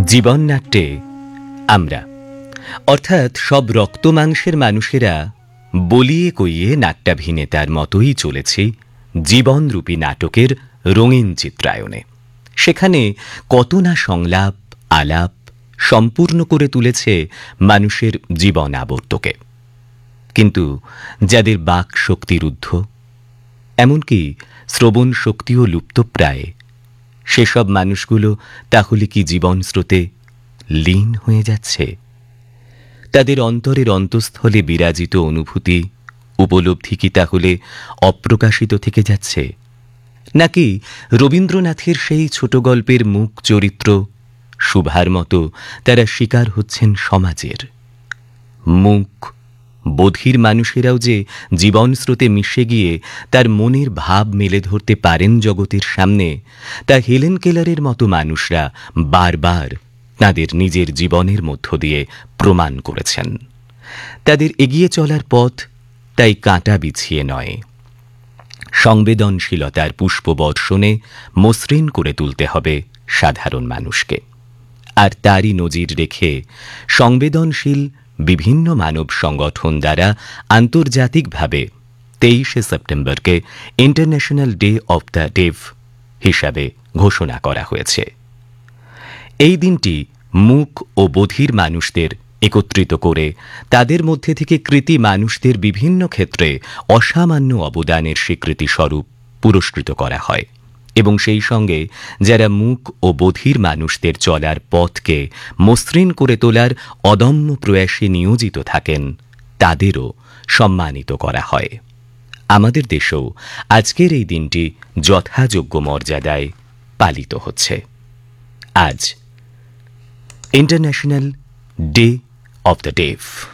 জীবননাট্যে আমরা অর্থাৎ সব রক্ত মাংসের মানুষেরা বলিয়ে কইয়ে নাট্যাভিনেতার মতোই চলেছি জীবনরূপী নাটকের রঙিন চিত্রায়নে। সেখানে কত না সংলাপ আলাপ সম্পূর্ণ করে তুলেছে মানুষের জীবন আবর্তকে। কিন্তু যাদের বাক শক্তি রুদ্ধ, এমনকি শ্রবণ শক্তিও লুপ্তপ্রায়, সেসব মানুষগুলো তাহলে কি জীবন স্রোতে লীন হয়ে যাচ্ছে? তাদের অন্তরের অন্তঃস্থলে বিরাজিত অনুভূতি উপলব্ধি কি তাহলে অপ্রকাশিত থেকে যাচ্ছে? নাকি রবীন্দ্রনাথের সেই ছোট গল্পের মুখ চরিত্র শুভার মতো তারা শিকার হচ্ছেন সমাজের? মুখ বধির মানুষেরাও যে জীবন স্রোতে মিশে গিয়ে তার মনের ভাব মেলে ধরতে পারেন জগতের সামনে, তা হেলেন কেলারের মতো মানুষরা বারবার তাদের নিজের জীবনের মধ্য দিয়ে প্রমাণ করেছেন। তাদের এগিয়ে চলার পথ তাই কাঁটা বিছিয়ে নয়, সংবেদনশীলতার পুষ্পবর্ষণে মসৃণ করে তুলতে হবে সাধারণ মানুষকে। আর তারই নজির রেখে সংবেদনশীল বিভিন্ন মানব সংগঠন দ্বারা আন্তর্জাতিকভাবে 23শে সেপ্টেম্বরকে international day of the deaf হিসাবে ঘোষণা করা হয়েছে। এই দিনটি মূক ও বধির মানুষদের একত্রিত করে তাদের মধ্যে থেকে কৃতী মানুষদের বিভিন্ন ক্ষেত্রে অসামান্য অবদানের স্বীকৃতি স্বরূপ পুরস্কৃত করা হয় এবং সেই সঙ্গে যারা মূক ও বধির মানুষদের চলার পথকে মসৃণ করে তোলার অদম্য প্রয়াসে নিয়োজিত থাকেন তাদেরও সম্মানিত করা হয়। আমাদের দেশেও আজকের এই দিনটি যথাযোগ্য মর্যাদায় পালিত হচ্ছে। আজ international day of the deaf.